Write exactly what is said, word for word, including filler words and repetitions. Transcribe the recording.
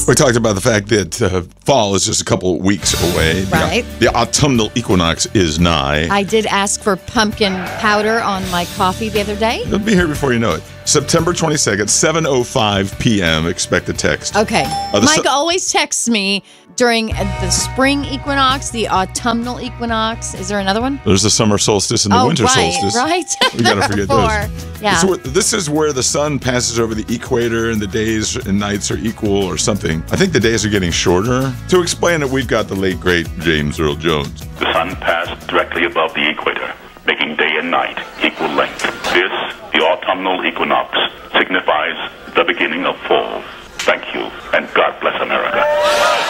We talked about the fact that uh, fall is just a couple of weeks away. Right. The, the autumnal equinox is nigh. I did ask for pumpkin powder on my coffee the other day. It'll be here before you know it. September twenty-second, seven oh five p.m. Expect a text. Okay. Uh, the Mike su- always texts me during the spring equinox, the autumnal equinox. Is there another one? There's the summer solstice and the oh, winter right, solstice. right. We gotta forget Four. those. Yeah. This is, where, this is where the sun passes over the equator and the days and nights are equal or something. I think the days are getting shorter. To explain it, we've got the late, great James Earl Jones. The sun passed directly above the equator, making day and night equal length. This, the autumnal equinox, signifies the beginning of fall. Thank you, and God bless America.